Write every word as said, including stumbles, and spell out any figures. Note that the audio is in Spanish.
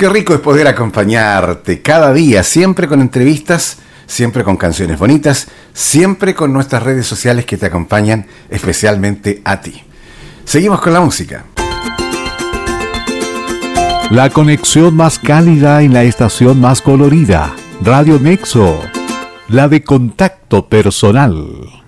Qué rico es poder acompañarte cada día, siempre con entrevistas, siempre con canciones bonitas, siempre con nuestras redes sociales que te acompañan especialmente a ti. Seguimos con la música. La conexión más cálida en la estación más colorida. Radio Nexo, la de contacto personal.